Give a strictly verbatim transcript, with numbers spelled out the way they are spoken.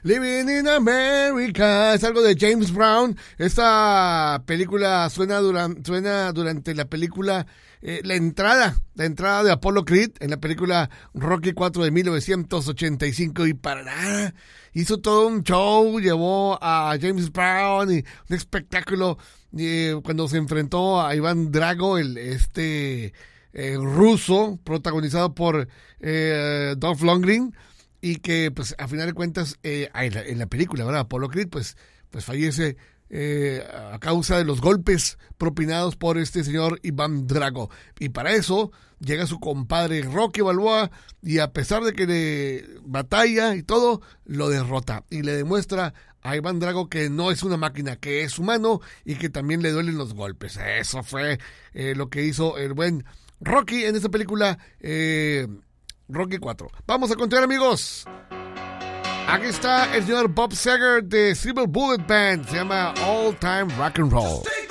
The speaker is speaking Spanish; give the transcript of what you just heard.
Living in America. Es algo de James Brown. Esta película suena, duran, suena durante la película, eh, la entrada, la entrada de Apollo Creed en la película Rocky cuatro de mil novecientos ochenta y cinco. Y para nada, hizo todo un show, llevó a James Brown y un espectáculo eh, cuando se enfrentó a Iván Drago, el este eh, ruso, protagonizado por eh, Dolph Lundgren. Y que, pues, a final de cuentas, eh, en, la, en la película, ¿verdad? Apollo Creed, pues, pues fallece eh, a causa de los golpes propinados por este señor Iván Drago. Y para eso llega su compadre Rocky Balboa y a pesar de que le batalla y todo, lo derrota. Y le demuestra a Iván Drago que no es una máquina, que es humano y que también le duelen los golpes. Eso fue eh, lo que hizo el buen Rocky en esta película, eh... Rocky cuatro. Vamos a continuar, amigos. Aquí está el señor Bob Seger de Silver Bullet Band. Se llama All Time Rock and Roll.